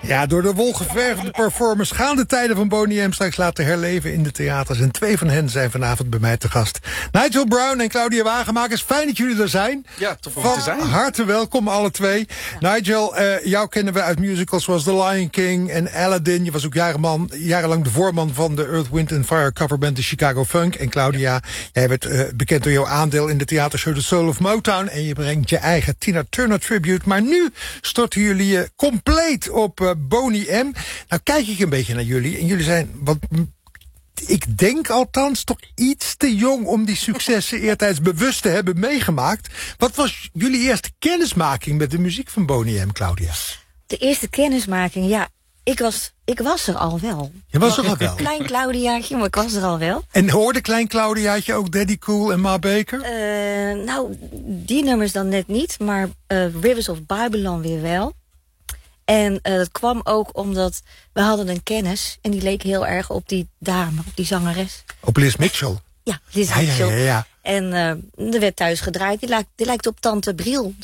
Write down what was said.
Ja, door de wol geverfde performers gaan de tijden van Boney M straks laten herleven in de theaters. En 2 van hen zijn vanavond bij mij te gast. Nigel Brown en Claudia Wagenmakers. Fijn dat jullie er zijn. Ja, tof om te zijn. Van harte welkom, alle twee. Ja. Nigel, jou kennen we uit musicals zoals The Lion King en Aladdin. Je was ook jarenlang de voorman van de Earth, Wind & Fire coverband de Chicago Funk. En Claudia, jij werd bekend door jouw aandeel in de theatershow The Soul of Motown. En je brengt je eigen Tina Turner tribute. Maar nu storten jullie je compleet op Boney M. Nou kijk ik een beetje naar jullie. En jullie zijn, wat ik denk althans, toch iets te jong om die successen eertijds bewust te hebben meegemaakt. Wat was jullie eerste kennismaking met de muziek van Boney M, Claudia? De eerste kennismaking, ja. Ik was er al wel. Je was er al wel? Klein Claudiaatje, maar ik was er al wel. En hoorde klein Claudiaatje ook Daddy Cool en Ma Baker? Nou, die nummers dan net niet, maar Rivers of Babylon weer wel. En dat kwam ook omdat we hadden een kennis en die leek heel erg op die dame, op die zangeres. Op Liz Mitchell? Ja, Liz Mitchell. Ja. En er werd thuis gedraaid, die lijkt op Tante Briel.